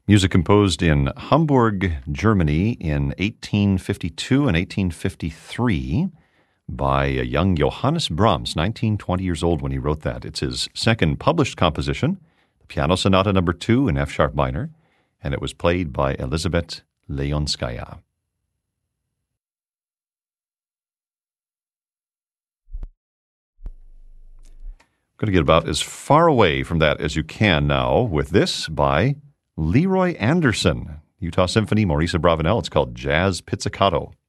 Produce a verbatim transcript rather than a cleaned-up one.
Music composed in Hamburg, Germany in eighteen fifty-two and eighteen fifty-three by a young Johannes Brahms, nineteen, twenty years old when he wrote that. It's his second published composition, the Piano Sonata number two in F-sharp minor, and it was played by Elizabeth Leonskaya. Going to get about as far away from that as you can now with this by Leroy Anderson, Utah Symphony, Maurice Abravanel. It's called Jazz Pizzicato.